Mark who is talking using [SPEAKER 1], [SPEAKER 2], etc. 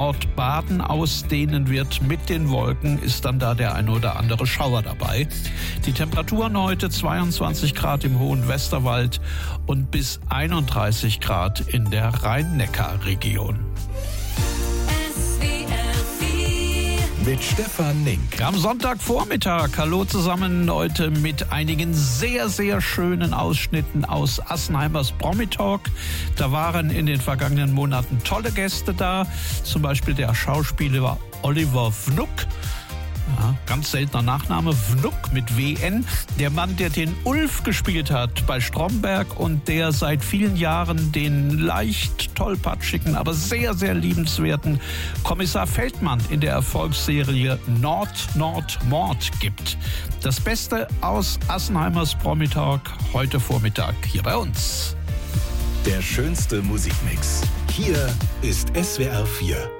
[SPEAKER 1] dort Baden ausdehnen wird mit den Wolken, ist dann da der eine oder andere Schauer dabei. Die Temperaturen heute 22 Grad im hohen Westerwald und bis 31 Grad in der Rhein-Neckar-Region.
[SPEAKER 2] Mit Stefan Nink.
[SPEAKER 1] Am Sonntagvormittag, hallo zusammen, heute mit einigen sehr, sehr schönen Ausschnitten aus Assenheimers Promi-Talk. Da waren in den vergangenen Monaten tolle Gäste da, zum Beispiel der Schauspieler Oliver Wnuck. Ja, ganz seltener Nachname, Wnuck mit WN. Der Mann, der den Ulf gespielt hat bei Stromberg und der seit vielen Jahren den leicht tollpatschigen, aber sehr, sehr liebenswerten Kommissar Feldmann in der Erfolgsserie Mord gibt. Das Beste aus Assenheimers Promi-Talk heute Vormittag hier bei uns.
[SPEAKER 2] Der schönste Musikmix. Hier ist SWR 4.